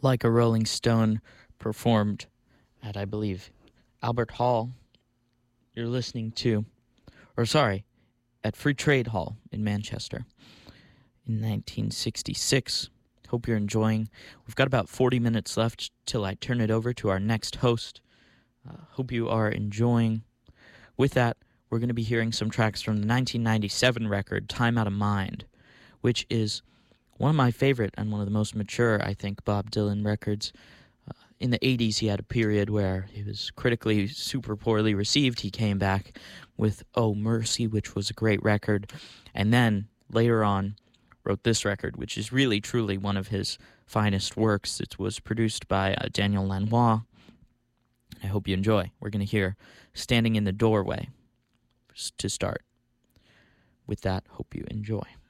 Like a Rolling Stone performed at, I believe, Albert Hall. You're listening to, at Free Trade Hall in Manchester in 1966. Hope you're enjoying. We've got about 40 minutes left till I turn it over to our next host. Hope you are enjoying. With that, we're going to be hearing some tracks from the 1997 record, Time Out of Mind, which is one of my favorite and one of the most mature, I think, Bob Dylan records. In the 80s, he had a period where he was critically super poorly received. He came back with Oh Mercy, which was a great record. And then, later on, wrote this record, which is really, truly one of his finest works. It was produced by Daniel Lanois. I hope you enjoy. We're going to hear Standing in the Doorway to start. With that, hope you enjoy.